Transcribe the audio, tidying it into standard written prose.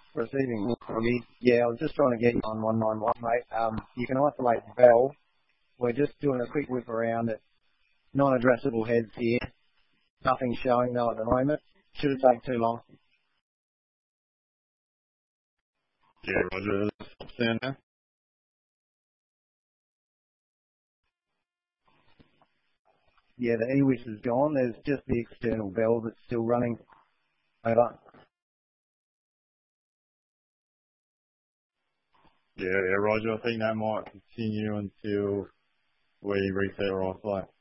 Receiving Froggy. Yeah, I was just trying to get you on 191, mate. You can isolate the valve. We're just doing a quick whip around it. Non-addressable heads here. Nothing showing though at the moment. Shouldn't take too long. Yeah, Roger. Stop sound now. Yeah, the e-whisk is gone. There's just the external valve that's still running. Over. Yeah, Roger. I think that might continue until we reset or isolate.